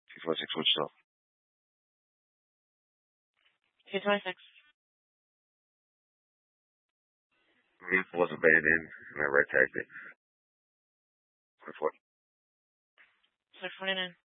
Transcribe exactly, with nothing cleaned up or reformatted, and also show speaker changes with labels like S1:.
S1: two twenty-six Wichita.
S2: two twenty-six.
S1: Vehicle was abandoned, and I red tagged it. Report.
S2: six forty-nine.